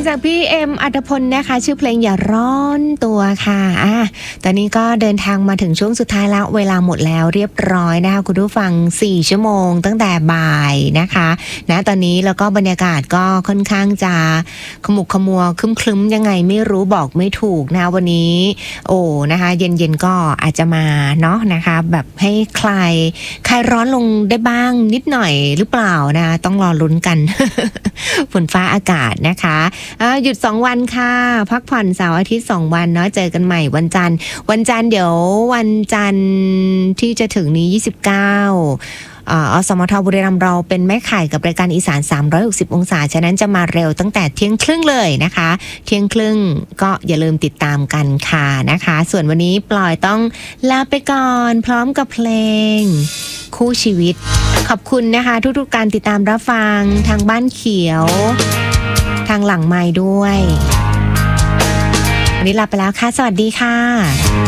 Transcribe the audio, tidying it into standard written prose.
จากพี่เอ็มอัตพลนะคะชื่อเพลงอย่าร้อนตัวค่ะตอนนี้ก็เดินทางมาถึงช่วงสุดท้ายแล้วเวลาหมดแล้วเรียบร้อยนะคะคุณผู้ฟัง4ชั่วโมงตั้งแต่บ่ายนะคะตอนนี้แล้วก็บรรยากาศก็ค่อนข้างจะขมุกขมัวครึ้มๆยังไงไม่รู้บอกไม่ถูกนะวันนี้นะคะเย็นๆก็อาจจะมาเนาะนะคะแบบให้คลายร้อนลงได้บ้างนิดหน่อยหรือเปล่านะต้องรอลุ้นกัน ฝนฟ้าอากาศนะคะหยุด2วันค่ะพักผ่อนเสาร์อาทิตย์2วันเนาะเจอกันใหม่วันจันทร์เดี๋ยววันจันทร์ที่จะถึงนี้29อสมทบุรีรัมย์เราเป็นแม่ข่ายกับรายการอีสาน360องศาฉะนั้นจะมาเร็วตั้งแต่เที่ยงครึ่งเลยนะคะเที่ยงครึ่งก็อย่าลืมติดตามกันค่ะนะคะส่วนวันนี้ปล่อยต้องลาไปก่อนพร้อมกับเพลงคู่ชีวิตขอบคุณนะคะทุกๆการติดตามรับฟังทางบ้านเขียวทางหลังไมค์ด้วยวันนี้ลาไปแล้วค่ะสวัสดีค่ะ